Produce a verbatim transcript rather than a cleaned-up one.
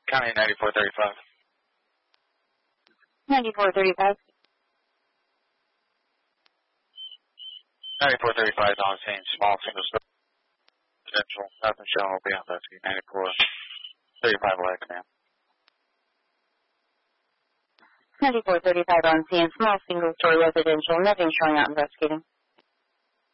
County ninety-four thirty-five. ninety-four thirty-five. ninety-four thirty-five is on scene. Small single story residential. Nothing shown will be on that. ninety-four thirty-five light command. ninety-four thirty-five on scene. Small single story residential. Nothing showing out investigating.